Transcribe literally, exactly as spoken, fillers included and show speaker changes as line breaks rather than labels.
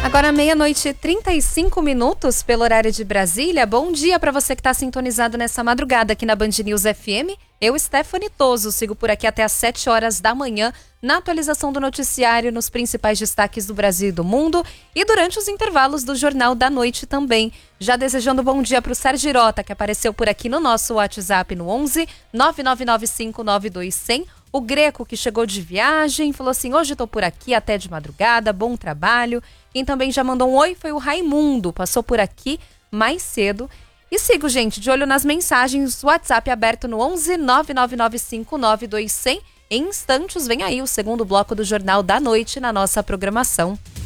Agora meia-noite e trinta e cinco minutos pelo horário de Brasília. Bom dia para você que está sintonizado nessa madrugada aqui na Band News F M. Eu, Stephanie Toso, sigo por aqui até às sete horas da manhã na atualização do noticiário, nos principais destaques do Brasil e do mundo e durante os intervalos do Jornal da Noite também. Já desejando bom dia para o Sérgio Irota, que apareceu por aqui no nosso WhatsApp no onze nove nove nove cinco nove dois zero zero. O Greco, que chegou de viagem, falou assim: hoje estou por aqui até de madrugada, bom trabalho. Quem também já mandou um oi foi o Raimundo, passou por aqui mais cedo. E sigo, gente, de olho nas mensagens, WhatsApp aberto no onze nove nove nove cinco nove dois zero zero. Em instantes vem aí o segundo bloco do Jornal da Noite na nossa programação.